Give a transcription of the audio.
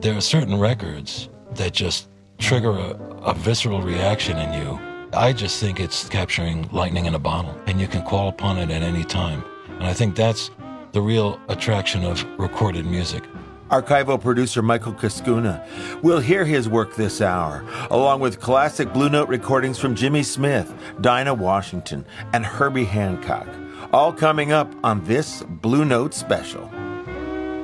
There are certain records that just trigger a visceral reaction in you. I just think it's capturing lightning in a bottle, and you can call upon it at any time. And I think that's the real attraction of recorded music. Archival producer Michael Cascuna. We'll hear his work this hour, along with classic Blue Note recordings from Jimmy Smith, Dinah Washington, and Herbie Hancock. All coming up on this Blue Note special.